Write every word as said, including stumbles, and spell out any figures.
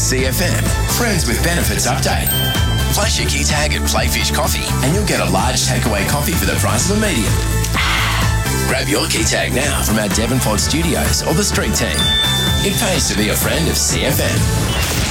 C F M Friends with Benefits update. Flash your key tag at Playfish Coffee and you'll get a large takeaway coffee for the price of a medium. Grab your key tag now from our Devonport studios or the street team. It pays to be a friend of C F M.